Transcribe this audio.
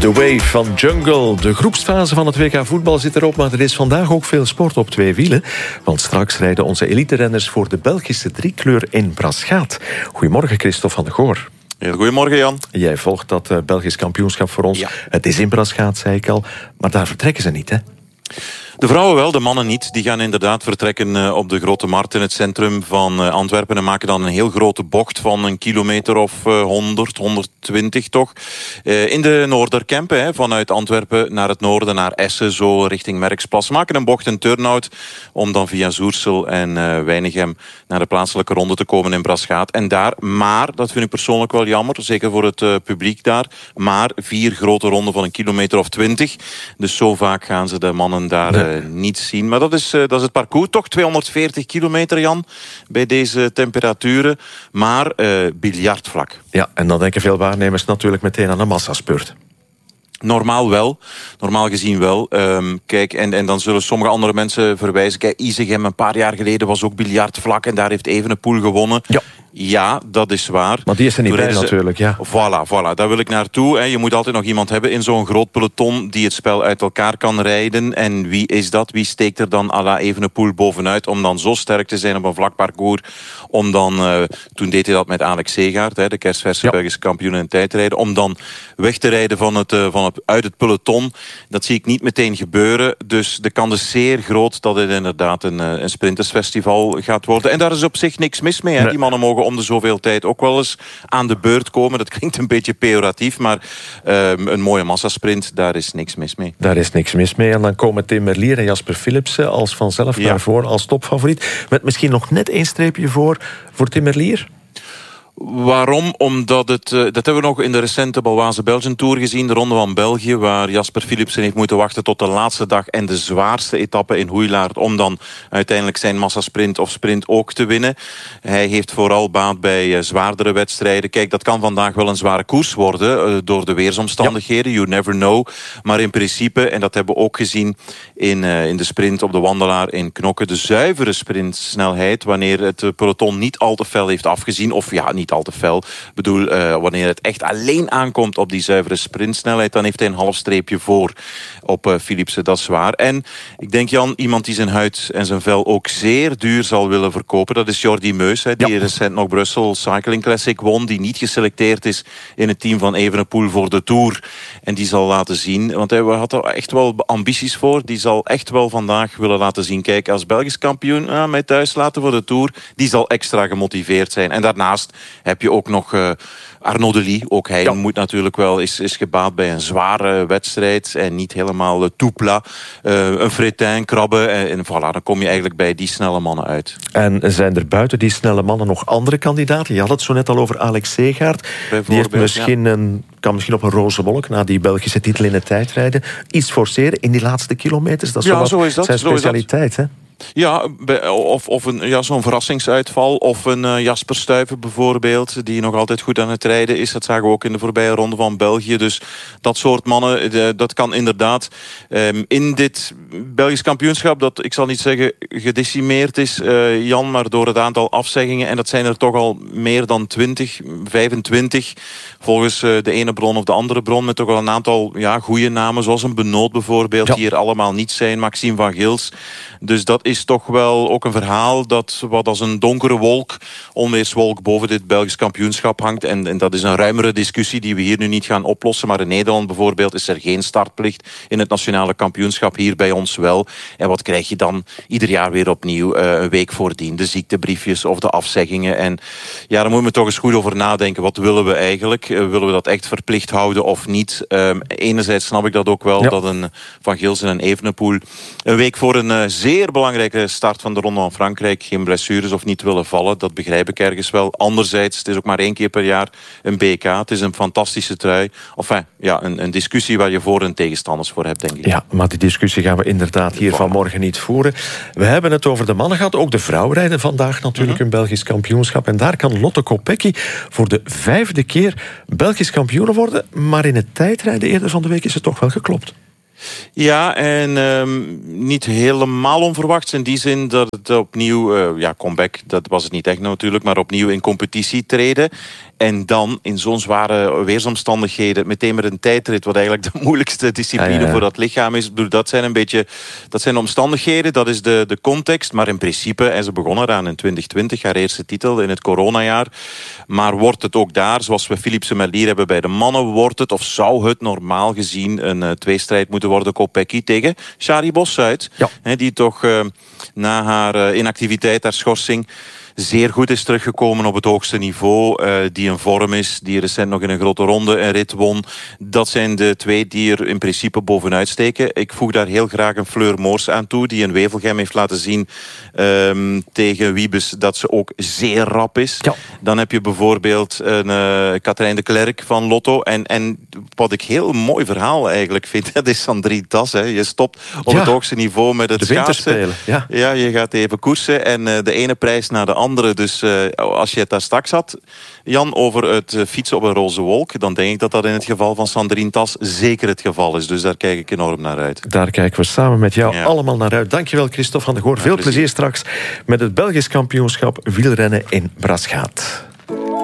The Wave van Jungle. De groepsfase van het WK voetbal zit erop, maar er is vandaag ook veel sport op twee wielen. Want straks rijden onze elite-renners voor de Belgische driekleur in Braschaat. Goedemorgen, Christophe van de Goor. Heel goedemorgen, Jan. Jij volgt dat Belgisch kampioenschap voor ons. Ja. Het is in Braschaat, zei ik al, maar daar vertrekken ze niet, hè? De vrouwen wel, de mannen niet. Die gaan inderdaad vertrekken op de Grote Markt in het centrum van Antwerpen en maken dan een heel grote bocht van een kilometer of 100, 120 toch. In de Noorderkempen, vanuit Antwerpen naar het noorden, naar Essen, zo richting Merksplas. Maken een bocht, een turnout, om dan via Zoersel en Weinigem naar de plaatselijke ronde te komen in Braschaat. En daar, maar, dat vind ik persoonlijk wel jammer, zeker voor het publiek daar, maar 4 grote ronden van een kilometer of 20. Dus zo vaak gaan ze de mannen daar niet zien. Maar dat is het parcours. Toch 240 kilometer, Jan, bij deze temperaturen. Maar biljartvlak. Ja, en dan denken veel waarnemers natuurlijk meteen aan een massaspurt. Normaal wel. Normaal gezien wel. Kijk, en dan zullen sommige andere mensen verwijzen. Kijk, Isegem een paar jaar geleden was ook biljartvlak en daar heeft Evenepoel gewonnen. Ja, dat is waar. Maar die is er niet bij natuurlijk, ja. Voilà, daar wil ik naartoe. Je moet altijd nog iemand hebben in zo'n groot peloton die het spel uit elkaar kan rijden. En wie is dat? Wie steekt er dan à la Evenepoel bovenuit om dan zo sterk te zijn op een vlak parcours? Om dan, toen deed hij dat met Alex Segaert, de kerstverse Belgische kampioen in tijdrijden, om dan weg te rijden uit het peloton. Dat zie ik niet meteen gebeuren. Dus de kans is zeer groot dat het inderdaad een sprintersfestival gaat worden. En daar is op zich niks mis mee. Nee. Die mannen mogen om de zoveel tijd ook wel eens aan de beurt komen. Dat klinkt een beetje pejoratief, maar een mooie massasprint, daar is niks mis mee. Daar is niks mis mee. En dan komen Tim Merlier en Jasper Philipsen als vanzelf naar voren als topfavoriet. Met misschien nog net één streepje voor Tim Merlier. Waarom? Omdat dat hebben we nog in de recente Baloise Belgian Tour gezien, de Ronde van België, waar Jasper Philipsen heeft moeten wachten tot de laatste dag en de zwaarste etappe in Hoeilaard om dan uiteindelijk zijn massasprint of sprint ook te winnen. Hij heeft vooral baat bij zwaardere wedstrijden. Kijk, dat kan vandaag wel een zware koers worden door de weersomstandigheden. You never know. Maar in principe, en dat hebben we ook gezien in de sprint op de Wandelaar in Knokke, de zuivere sprintsnelheid, wanneer het peloton niet al te fel heeft afgezien, of niet al te fel. Ik bedoel, wanneer het echt alleen aankomt op die zuivere sprintsnelheid, dan heeft hij een half streepje voor op Philipsen. Dat is waar. En ik denk, Jan, iemand die zijn huid en zijn vel ook zeer duur zal willen verkopen, dat is Jordi Meus, die recent nog Brussel Cycling Classic won, die niet geselecteerd is in het team van Evenepoel voor de Tour. En die zal laten zien, want hij had er echt wel ambities voor, die zal echt wel vandaag willen laten zien, kijk, als Belgisch kampioen, mij thuis laten voor de Tour, die zal extra gemotiveerd zijn. En daarnaast heb je ook nog Arnaud Delis. Ook hij moet natuurlijk wel, is gebaat bij een zware wedstrijd en niet helemaal tout plat. Een Fretin, Krabbe en voilà, dan kom je eigenlijk bij die snelle mannen uit. En zijn er buiten die snelle mannen nog andere kandidaten? Je had het zo net al over Alex Segaert. Die heeft kan misschien op een roze wolk na die Belgische titel in het tijdrijden iets forceren in die laatste kilometers. Dat is zo is dat. Zijn specialiteit, hè? Ja, of zo'n verrassingsuitval. Of een Jasper Stuyven bijvoorbeeld, die nog altijd goed aan het rijden is. Dat zagen we ook in de voorbije ronde van België. Dus dat soort mannen, dat kan inderdaad in dit Belgisch kampioenschap, dat ik zal niet zeggen gedecimeerd is, Jan, maar door het aantal afzeggingen. En dat zijn er toch al meer dan 20, 25. Volgens de ene bron of de andere bron. Met toch wel een aantal goede namen, zoals een Benoot bijvoorbeeld, die er allemaal niet zijn. Maxime van Gils. Dus dat is toch wel ook een verhaal dat wat als een donkere wolk, onweerswolk boven dit Belgisch kampioenschap hangt. En dat is een ruimere discussie die we hier nu niet gaan oplossen. Maar in Nederland bijvoorbeeld is er geen startplicht in het nationale kampioenschap. Hier bij ons wel. En wat krijg je dan ieder jaar weer opnieuw een week voordien? De ziektebriefjes of de afzeggingen. En ja, daar moeten we toch eens goed over nadenken. Wat willen we eigenlijk? Willen we dat echt verplicht houden of niet? Enerzijds snap ik dat ook wel, dat een Van Gils en een Evenepoel een week voor een zeer belangrijke start van de Ronde van Frankrijk geen blessures of niet willen vallen. Dat begrijp ik ergens wel. Anderzijds, het is ook maar 1 keer per jaar een BK. Het is een fantastische trui. Enfin, een discussie waar je voor- en tegenstanders voor hebt, denk ik. Ja, maar die discussie gaan we inderdaad hier vanmorgen niet voeren. We hebben het over de mannen gehad. Ook de vrouwen rijden vandaag natuurlijk een Belgisch kampioenschap. En daar kan Lotte Kopecky voor de 5e keer Belgisch kampioen worden. Maar in het tijdrijden eerder van de week is het toch wel geklopt. Ja, en niet helemaal onverwachts in die zin dat het opnieuw, comeback, dat was het niet echt natuurlijk, maar opnieuw in competitie treden. En dan in zo'n zware weersomstandigheden meteen met een tijdrit, wat eigenlijk de moeilijkste discipline voor dat lichaam is. Dat zijn omstandigheden, dat is de context. Maar in principe, en ze begonnen eraan in 2020, haar eerste titel in het coronajaar. Maar wordt het ook daar, zoals we Philipsen Merlier hebben bij de mannen, wordt het of zou het normaal gezien een tweestrijd moeten worden, Kopecky tegen Shari Bos-Zuid. Ja. Die toch na haar inactiviteit, haar schorsing, zeer goed is teruggekomen op het hoogste niveau. Die in vorm is, die recent nog in een grote ronde een rit won. Dat zijn de twee die er in principe bovenuit steken. Ik voeg daar heel graag een Fleur Moors aan toe, die in Wevelgem heeft laten zien tegen Wiebes dat ze ook zeer rap is. Ja. Dan heb je bijvoorbeeld Katrijn de Klerk van Lotto. En wat ik heel mooi verhaal eigenlijk vind, dat is Sandrine Tas. Je stopt op het hoogste niveau met het schaatsen. Ja, je gaat even koersen en de ene prijs na de andere. Dus als je het daar straks had, Jan, over het fietsen op een roze wolk, dan denk ik dat dat in het geval van Sandrine Tas zeker het geval is. Dus daar kijk ik enorm naar uit. Daar kijken we samen met jou allemaal naar uit. Dankjewel, Christophe van der Goor. Veel plezier straks met het Belgisch kampioenschap wielrennen in Braschaat.